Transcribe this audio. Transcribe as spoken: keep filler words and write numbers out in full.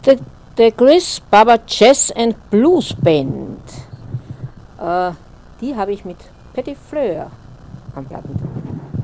The, the Chris Barber Jazz and Blues Band. Äh, die habe ich mit Petit Fleur am Plattenteil.